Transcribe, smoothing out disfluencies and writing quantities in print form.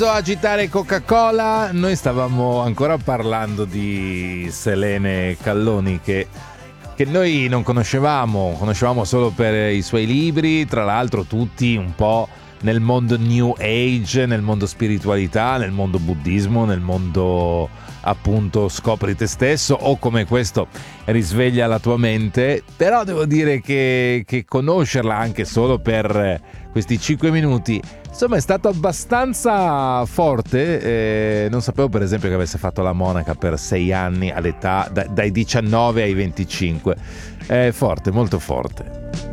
Agitare Coca-Cola, noi stavamo ancora parlando di Selene Calloni che noi non conoscevamo solo per i suoi libri, tra l'altro tutti un po' nel mondo New Age, nel mondo spiritualità, nel mondo buddismo, nel mondo appunto scopri te stesso o come questo risveglia la tua mente. Però devo dire che conoscerla anche solo per questi 5 minuti insomma è stato abbastanza forte. Non sapevo per esempio che avesse fatto la monaca per 6 anni all'età dai 19 ai 25. Forte, molto forte.